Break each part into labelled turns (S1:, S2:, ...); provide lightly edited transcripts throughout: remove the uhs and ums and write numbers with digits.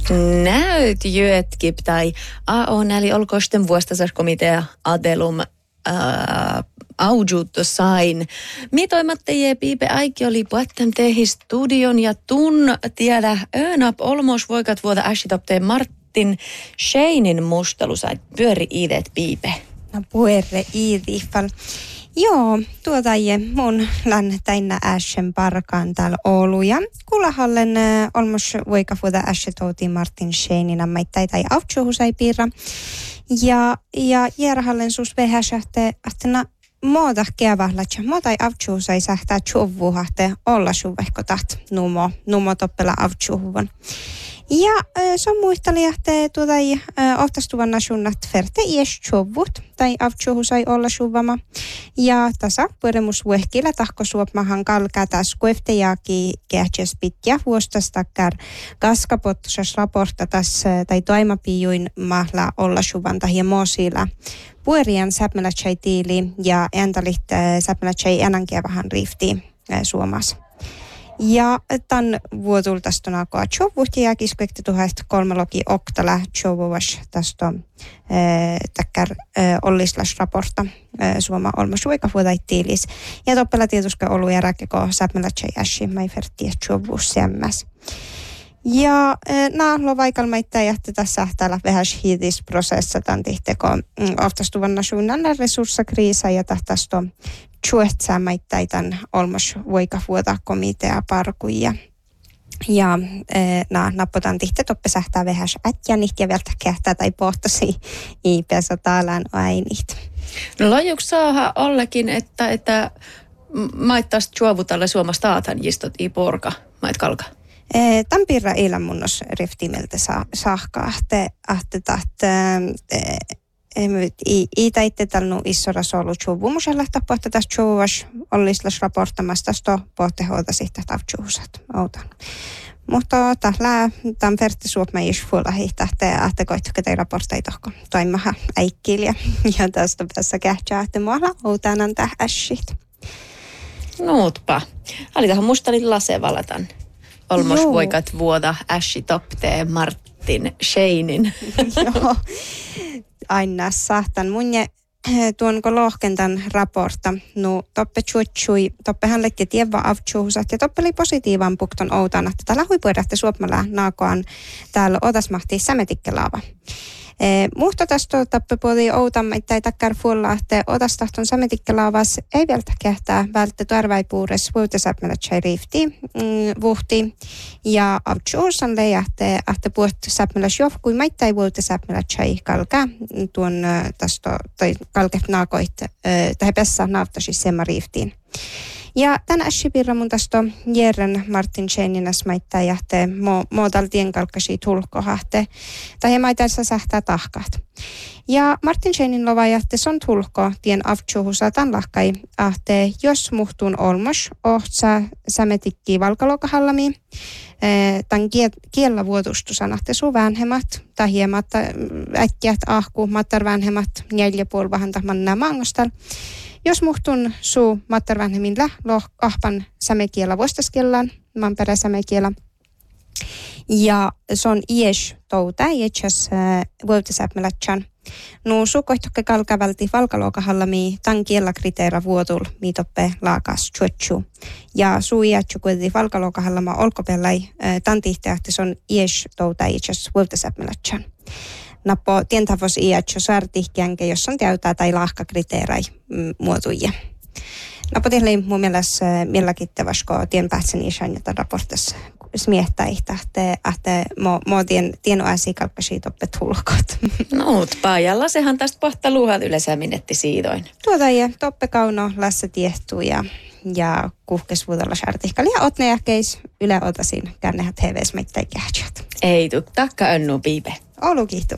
S1: Näyt jötkip tai näli olkoisten vuostasaskomitea adelum aujuutto sain. Mitoimatte je piipe aiki oli puettem tehi studion ja tun tiedä önap olmos voikat vuoda ashitopteen Martin Scheinin mustelu sai pyöri iidet piipe.
S2: No puerre iidifal. Joo, mun lännätäinä äschen parkaan täällä Ouluja. Kuulahallen olmos voika vuoda ashitoutiin Martin Scheinin ammaittai tai autsuhusai piirra. Ja järhallen sus vähäsähte, että muuta kevählätsä, muuta ei avtsuusai sähtää tjuvuhahte olla suvehko taht numo toppela avtsuhuvan. Ja se on muisteli, että ohtastuvan nasunnat ferte ies tjuvut tai avtsuhusai olla suvama. Ja tasa puremus vuehkillä tahko suopmahan kalkaa taas kueftejaaki kähtsäs pitkä vuostastakkar kaskapottusas raportta tas tai toimapijuin mahla olla suvan tai moosilla. Puerian säpmelätsai tiili ja entalit säpmelätsai enankia vähän riifti Suomas. Ja tämän vuotultaston alkaa tjovuhti ja kispekti 1003 logi oktala tjovuvas tästä takkar ollislas raportta Suoma olmasuika vuodai tiilis. Ja toppela tietysti olu ja räkkeko säpmelätsai äsi mai fertiä tjovus semmäs. Ja lo vaikalmaittaa jätti tässä täällä vähäs hiitisprosessa tämän tihteko oftastuvan suunnan resurssakriisa ja tästä tjuetsäämaittai tämän olmos voikavuota komitea parkuja. Ja nappotan tihte toppe sähtää vähäs ätjänit ja vielä kehtää tai pohtasi iipeässä taalaan ainit.
S1: No lajuks saaha ollekin, että maittais tjuovutalle Suomasta aatan jistot i porka, mait kalka?
S2: Tämän piirra eilen munnos riftimeltä saahkaa, että iitä tällä issoras ollut tjuvumusella tapaa, että tässä tjuvus ollislas raporttamassa tästä pohtehoita sitten tavtjuusat outan. Mutta tämän verti suopmeis fuolahi, että koittuke tei raportteja tohko toimaha äikkilja ja tästä päässä kähtsää, että mualla outanan tähäsit.
S1: Nuutpa. Alitahan mustalin lase valatan. Olmos voikat vuoda äsi toptee Martin Scheinin.
S2: Joo, aina saatan. Munne tuonko lohkentan raportta. No toppe tjutsui, toppe hän letti tievä avtsuhusat ja toppe oli positiivan pukton outan, että täällä huipuidahte suopmalla naakoan täällä otasmahti sämetikkelaava. Muhto tästä tappe puoli outammaittai takkar fuolla, että otastahton sämetikkelaavas ei vielä kehtää välttä tuarvaipuures vuotesäpmelätsai riifti vuhti ja avtsuusan leijahte, että puhut säpmeläs johkui maittai vuotesäpmelätsai kalkaa tuon tästä toi kalkeft naakoit tai pessä naaftasi semma riiftiin. Ja tänä äsipirra mun tästä Jerren Martin Scheininas maittaa jähte muodaltien kalkkasi tulkohahte tai maitaissa sähtää tahkat. Ja Martin Scheinin lova jähte son tulko tien avtsuhusa tan lahkai ahte jos muhtuun olmos ohtsa sämetikki valkalokahallami tämän kiellä vuotustusanahte suu vanhemmat tai hiemat äkkiät ahku mattar vanhemmat 4,5 vähän tahman nämä mangostal. Jos muhtun suu mattarvanhemmilla ahpan sämekielä vuostaskellaan, manperä sämekielä. Ja se on ies touta, ietsäs vuotisäpmelätsän. No sukoittokke kalkavälti valkaluokahallami tan kiellä kriteera vuotul miitoppe laakas tjuotsu. Ja suu iätsä kuitenkin valkaluokahallama olkopellai tan tihteähti se on ies touta, ietsäs vuotisäpmelätsän. Nappo tientavos iätsä saartihkiänke, jos on täytää tai lahkakriteerai muotuja. Nappo tiedä mun mielestä mielläkittäväsko tien päätsen isän, jota raportissa smiehtää, että tien asiakalkkasi toppe tulkot.
S1: No, paajalla sehän tästä pohta luuhat yleensä minnetti siidoin.
S2: Tuota ja toppe kauno lassa tiehtuu ja kuhkes vuotolla saartihkali ja otne jähkeis yle otasin kännehän TVs meittai kähtsät.
S1: Ei tuu, takka önnu piipe.
S2: Olu kiihtu.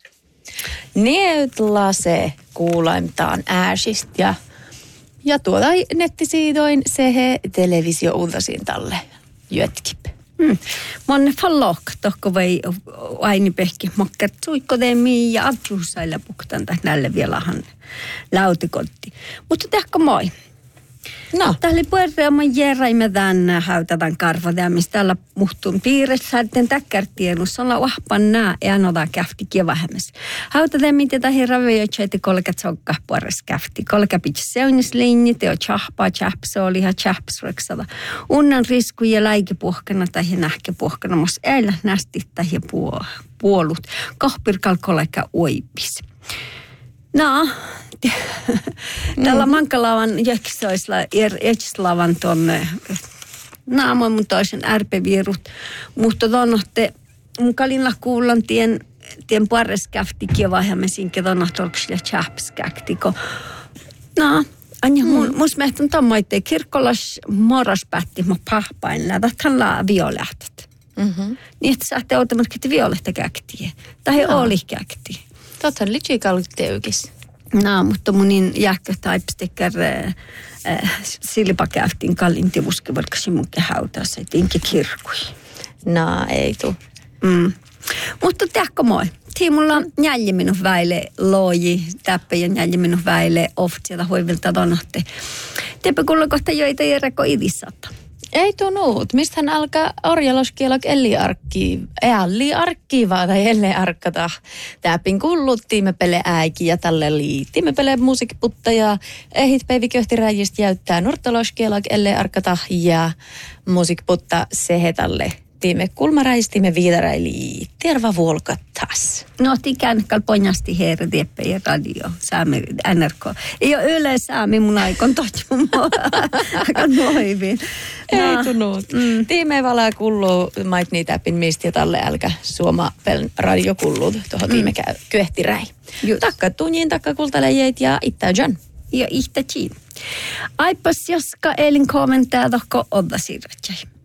S1: Neut lase kuulaimtaan ääsist ja tuota nettisiidoin sehe televisio-ultasin talle jötkip.
S3: Monne fallok tohko vai aini pehki mokkat suikkodemi ja avtsuusailla puktan näille vielahan lautikotti. Mutta tehkö moi.
S1: No.
S3: Täällä puhutaan järjaimme tämän häytätän karvoja, mistä täällä muhtun piiressä, että täkkärtienus on vahpan nää ja anotaan käfti kievahemmes. Häytätään mitä tähän ravejoitse, että kolkat sokka puolesta käfti. Kolka pitsi seunislinji, teo tjahpaa, tjahpsa oli ihan tjahpsreksada. Unnan risku ja läikipuhkana tai nähkepuhkana, mutta äillä nästi tai puolut. Kahpirkalkoleka oipis. No, tällä mankalavan jäksoislavan tuonne naaman mun toisen ärpevirut. Mutta tuonnotte mun kalilla kuullaan tien pares käfti kievahjamme sinkä tuonnotte olksille tjäpskäktiko. No, anja mun mehtän tommoitte kirkkolas moraspätti mä pahpain lähtän violähtet. Niin että saatte ottamaan, että violehtä käktiä. Tai oli käktiä.
S1: Tottahan litsikalluk teukis.
S3: No, mutta munin jääkkö taipstekkär silpakäftin kallinti vuskivarkasi munkin hautaassa, et inki kirkui.
S1: No, ei tuu.
S3: Mutta tehkö moi. Tiimulla jäljä minun väile loji, täppä ja jäljä minun väile oftsiata hoivilta donotte. Teppä kuulla kohta joita järjekko idissata.
S1: Ei tunnut. Mistähän alkaa orjaloskielok elliarkkivaa tai ellearkkata. Täpin kulluttiin me pele äiki ja tälle liittiin me pele musiikkiputta ja ehit päivi köhtiräjistä jäyttää nurtaloskielok ellearkkata ja musiikkiputta sehetalle. Tiimme kulmaräistimme viidaräili terva vuolkattas.
S3: No tikään kalponjasti herra tieppä ja radio, saami NRK. Ei ole yle saami mun aikon toimumaan. Aika noivin.
S1: Ei tunnut. Tiime valaa kulluu mait niitä äppin mistä tälle älkä suoma peln radio kullut tuohon tiime köhtiräi. Takka tunjiin, takka kultalejeit ja ittä John.
S3: Ja ihtä Jean. Aipas joska elin kommentaa tohko odda siirrytjäi.